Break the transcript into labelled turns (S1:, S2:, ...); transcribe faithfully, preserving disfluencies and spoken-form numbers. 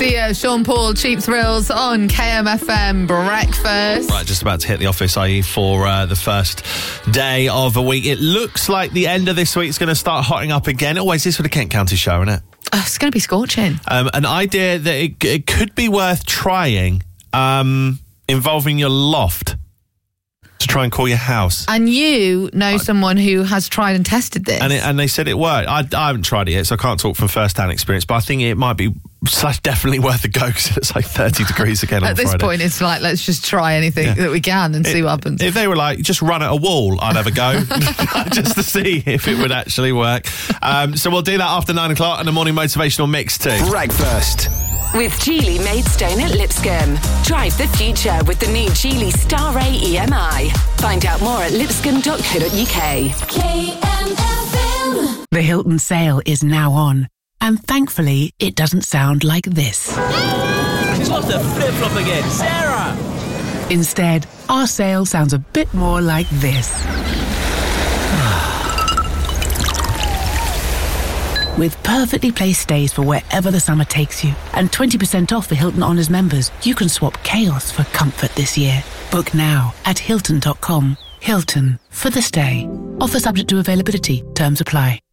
S1: Sia, Sean Paul, Cheap Thrills on K M F M Breakfast.
S2: Right, just about to hit the office, that is for uh, the first day of a week. It looks like the end of this week's going to start hotting up again. Always is for the Kent County show, isn't it?
S1: Oh, it's going to be scorching.
S2: Um, an idea that it, it could be worth trying um, involving your loft to try and cool your house.
S1: And you know someone who has tried and tested this.
S2: And it, and they said it worked. I, I haven't tried it yet, so I can't talk from first-hand experience, but I think it might be slash definitely worth a go because it's like thirty degrees again on
S1: At this
S2: Friday.
S1: point, it's like, let's just try anything
S2: Yeah.
S1: that we can and
S2: It-
S1: see what happens.
S2: If they were like, just run at a wall, I'd have a go just to see if it would actually work. Um, so we'll do that after nine o'clock and a morning motivational mix too.
S3: Breakfast with Geely Maidstone at Lipscomb. Drive the future with the new Geely Star Ray E M I. Find out more at lipscomb dot co dot uk.
S4: K M F M.
S5: The Hilton sale is now on, and thankfully, it doesn't sound like this.
S6: She's lost her flip-flop again. Sarah!
S5: Instead, our sale sounds a bit more like this. With perfectly placed stays for wherever the summer takes you, and twenty percent off for Hilton Honors members, you can swap chaos for comfort this year. Book now at hilton dot com. Hilton, for the stay. Offer subject to availability. Terms apply.